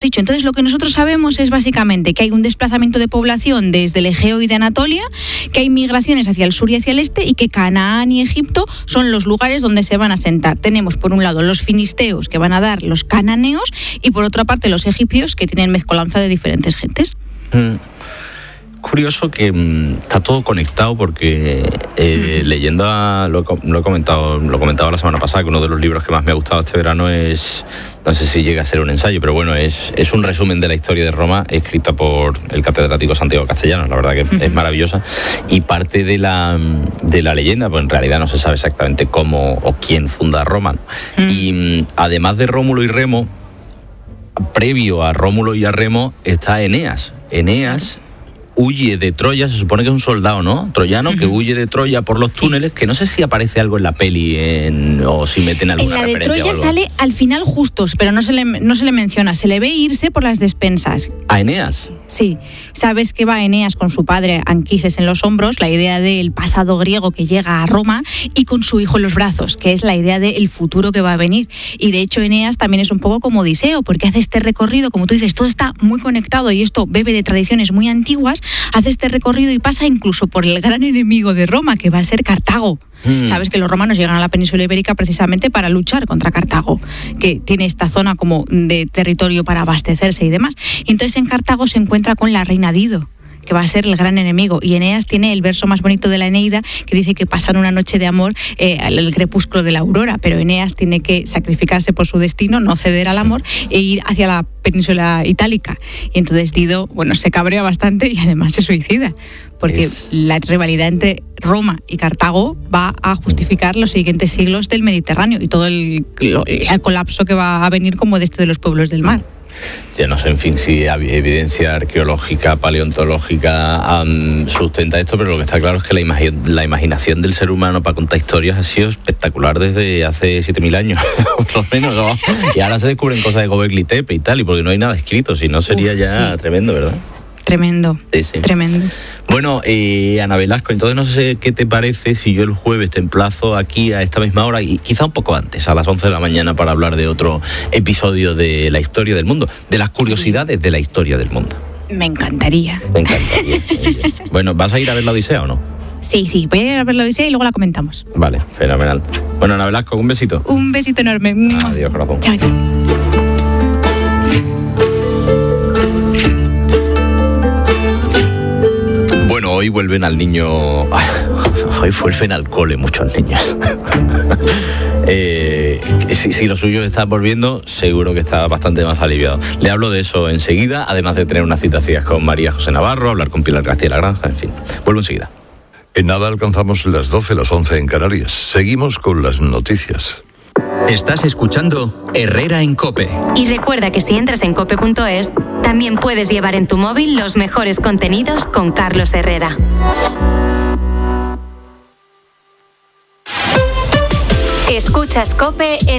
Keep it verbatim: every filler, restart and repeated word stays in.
dicho. Entonces, lo que nosotros sabemos es básicamente que hay un desplazamiento de población desde el Egeo y de Anatolia, que hay migraciones hacia el sur y hacia el este y que Canaán y Egipto son los lugares donde se van a asentar. Tenemos por un lado los filisteos que van a dar los cananeos y por otra parte los egipcios que tienen mezcolanza de diferentes gentes. Mm. Curioso que mmm, está todo conectado porque eh, leyendo a, lo, lo he comentado lo comentaba la semana pasada, que uno de los libros que más me ha gustado este verano es, no sé si llega a ser un ensayo, pero bueno, es, es un resumen de la historia de Roma escrita por el catedrático Santiago Castellanos. La verdad que uh-huh. es maravillosa, y parte de la, de la leyenda, pues en realidad no se sabe exactamente cómo o quién funda Roma, ¿no? Uh-huh. Y además de Rómulo y Remo, previo a Rómulo y a Remo está Eneas. Eneas huye de Troya, se supone que es un soldado, ¿no? Troyano, uh-huh. que huye de Troya por los túneles, que no sé si aparece algo en la peli en, o si meten alguna referencia. En la de Troya sale al final justos, pero no se le, no se le menciona. Se le ve irse por las despensas. ¿A Eneas? Sí. Sabes que va Eneas con su padre Anquises en los hombros, la idea del pasado griego que llega a Roma, y con su hijo en los brazos, que es la idea del futuro que va a venir. Y de hecho Eneas también es un poco como Odiseo, porque hace este recorrido, como tú dices, todo está muy conectado y esto bebe de tradiciones muy antiguas, hace este recorrido y pasa incluso por el gran enemigo de Roma, que va a ser Cartago. Mm. Sabes que los romanos llegan a la península ibérica precisamente para luchar contra Cartago, que tiene esta zona como de territorio para abastecerse y demás. Y entonces en Cartago se encuentra con la reina Dido, que va a ser el gran enemigo. Y Eneas tiene el verso más bonito de la Eneida, que dice que pasan una noche de amor eh, al crepúsculo de la aurora, pero Eneas tiene que sacrificarse por su destino, no ceder al amor e ir hacia la península itálica. Y entonces Dido, bueno, se cabrea bastante y además se suicida, porque es... la rivalidad entre Roma y Cartago va a justificar los siguientes siglos del Mediterráneo y todo el, el colapso que va a venir como de este de los pueblos del mar. Ya no sé, en fin, si hay evidencia arqueológica, paleontológica um, sustenta esto, pero lo que está claro es que la, imagi- la imaginación del ser humano para contar historias ha sido espectacular desde hace siete mil años, por lo menos, ¿no? Y ahora se descubren cosas de Göbekli Tepe y tal, y porque no hay nada escrito, si no sería Uf, ya sí. tremendo, ¿verdad? Tremendo, sí, sí. tremendo. Bueno, eh, Ana Velasco, entonces no sé qué te parece si yo el jueves te emplazo aquí a esta misma hora y quizá un poco antes, a las once de la mañana, para hablar de otro episodio de la historia del mundo, de las curiosidades de la historia del mundo. Me encantaría. Me encantaría. Bueno, ¿vas a ir a ver la Odisea o no? Sí, sí, voy a ir a ver la Odisea y luego la comentamos. Vale, fenomenal. Bueno, Ana Velasco, un besito. Un besito enorme. Adiós, corazón. Chao, chao. Bueno, hoy vuelven al niño... Hoy vuelven al cole muchos niños. eh, si, si los suyos están volviendo, seguro que está bastante más aliviado. Le hablo de eso enseguida, además de tener unas citaciones con María José Navarro, hablar con Pilar García La Granja, en fin. Vuelvo enseguida. En nada alcanzamos las doce, las once en Canarias. Seguimos con las noticias. Estás escuchando Herrera en COPE. Y recuerda que si entras en cope punto es, también puedes llevar en tu móvil los mejores contenidos con Carlos Herrera. Escuchas COPE en